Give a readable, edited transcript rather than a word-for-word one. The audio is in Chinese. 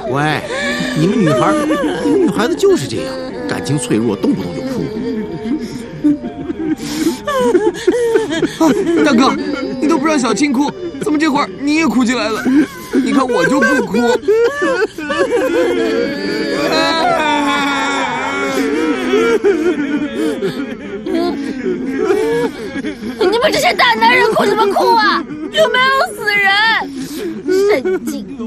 乖，你们女孩子就是这样，感情脆弱，动不动就哭。 大哥，你都不让小青哭，怎么这会儿你也哭起来了？你看我就不哭。 你们这些大男人哭什么哭啊？有没有死人？神经！